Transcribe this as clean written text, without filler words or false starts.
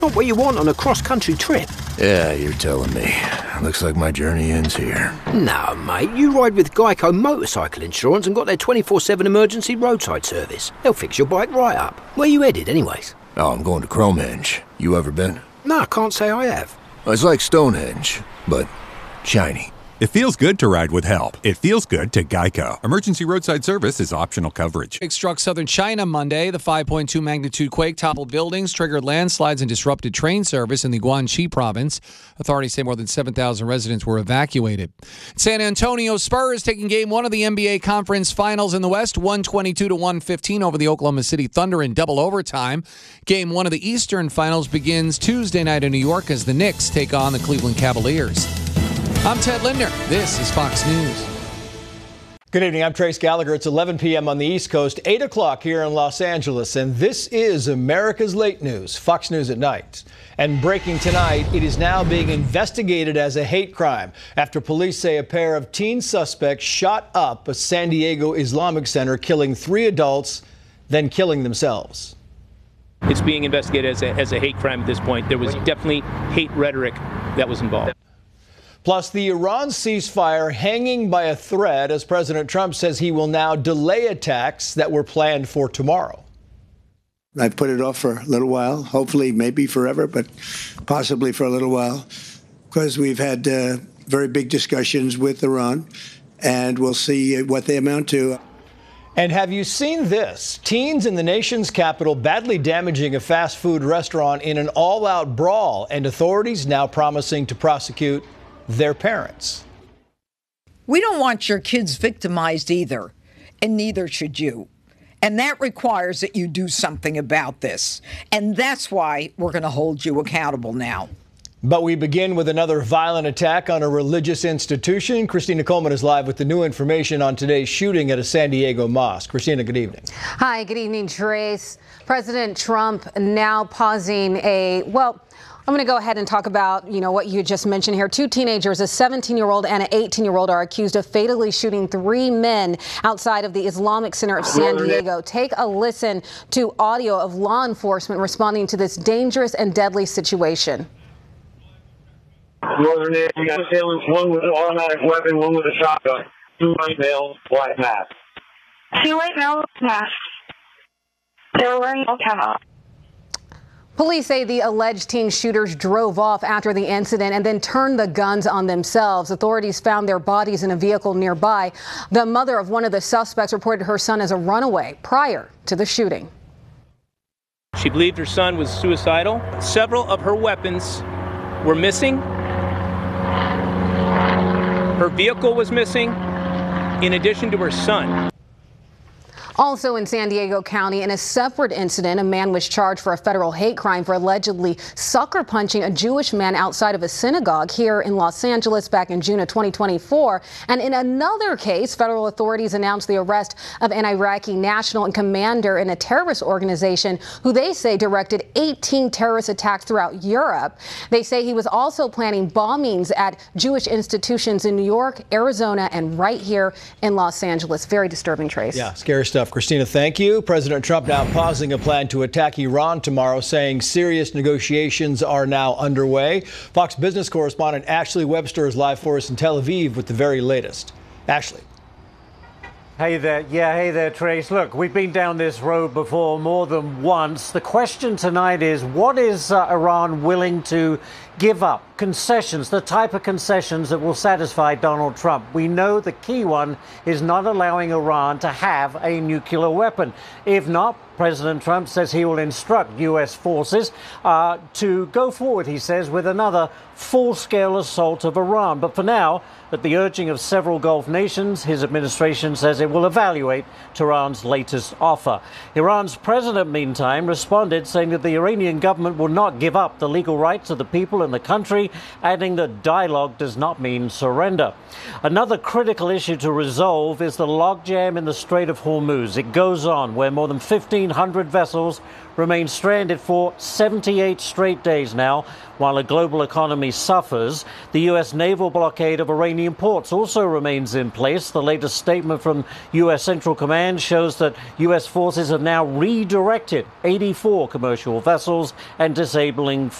Not what you want on a cross-country trip. Yeah, you're telling me. Looks like my journey ends here. No, mate, you ride with Geico Motorcycle Insurance and got their 24/7 emergency roadside service. They'll fix your bike right up. Where you headed, anyways? Oh, I'm going to Cromenge. You ever been? No, I can't say I have. It's like Stonehenge, but shiny. It feels good to ride with help. It feels good to Geico. Emergency roadside service is optional coverage. Quake struck southern China Monday. The 5.2 magnitude quake toppled buildings, triggered landslides, and disrupted train service in the Guangxi province. Authorities say more than 7,000 residents were evacuated. San Antonio Spurs taking Game 1 of the NBA Conference Finals in the West, 122-115 over the Oklahoma City Thunder in double overtime. Game 1 of the Eastern Finals begins Tuesday night in New York as the Knicks take on the Cleveland Cavaliers. I'm Ted Lindner. This is Fox News. Good evening. I'm Trace Gallagher. It's 11 p.m. on the East Coast, 8 o'clock here in Los Angeles, and this is America's Late News, Fox News at Night. And breaking tonight, it is now being investigated as a hate crime after police say a pair of teen suspects shot up a San Diego Islamic center, killing 3 adults, then killing themselves. It's being investigated as a hate crime at this point. There was definitely hate rhetoric that was involved. Plus, the Iran ceasefire hanging by a thread as President Trump says he will now delay attacks that were planned for tomorrow. I've put it off for a little while, hopefully maybe forever, but possibly for a little while, because we've had very big discussions with Iran, and we'll see what they amount to. And have you seen this? Teens in the nation's capital badly damaging a fast food restaurant in an all-out brawl, and authorities now promising to prosecute their parents. We don't want your kids victimized either, and neither should you. And that requires that you do something about this. And that's why we're going to hold you accountable now. But we begin with another violent attack on a religious institution. Christina Coleman is live with the new information on today's shooting at a San Diego mosque. Christina, good evening. Hi, good evening, Trace. President Trump now pausing I'm going to go ahead and talk about, what you just mentioned here. 2 teenagers, a 17-year-old and an 18-year-old, are accused of fatally shooting 3 men outside of the Islamic Center of San Diego. Take a listen to audio of law enforcement responding to this dangerous and deadly situation. Northern assailants, one with an automatic weapon, one with a shotgun. 2 white males, black masks. 2 white males, masks. They were wearing all camo. Police say the alleged teen shooters drove off after the incident and then turned the guns on themselves. Authorities found their bodies in a vehicle nearby. The mother of one of the suspects reported her son as a runaway prior to the shooting. She believed her son was suicidal. Several of her weapons were missing. Her vehicle was missing, in addition to her son. Also in San Diego County, in a separate incident, a man was charged for a federal hate crime for allegedly sucker punching a Jewish man outside of a synagogue here in Los Angeles back in June of 2024. And in another case, federal authorities announced the arrest of an Iraqi national and commander in a terrorist organization who they say directed 18 terrorist attacks throughout Europe. They say he was also planning bombings at Jewish institutions in New York, Arizona, and right here in Los Angeles. Very disturbing, Trace. Yeah, scary stuff. Christina, thank you. President Trump now pausing a plan to attack Iran tomorrow, saying serious negotiations are now underway. Fox Business correspondent Ashley Webster is live for us in Tel Aviv with the very latest. Ashley. Hey there. Yeah, hey there, Trace. Look, we've been down this road before more than once. The question tonight is, what is Iran willing to give up? Concessions, the type of concessions that will satisfy Donald Trump. We know the key one is not allowing Iran to have a nuclear weapon. If not, President Trump says he will instruct U.S. forces to go forward, he says, with another full-scale assault of Iran. But for now, at the urging of several Gulf nations, his administration says it will evaluate Tehran's latest offer. Iran's president, meantime, responded, saying that the Iranian government will not give up the legal rights of the people in the country, adding that dialogue does not mean surrender. Another critical issue to resolve is the logjam in the Strait of Hormuz. It goes on, where more than 1,500 1,500 vessels remain stranded for 78 straight days now, while the global economy suffers. The U.S. naval blockade of Iranian ports also remains in place. The latest statement from U.S. Central Command shows that U.S. forces have now redirected 84 commercial vessels and disabling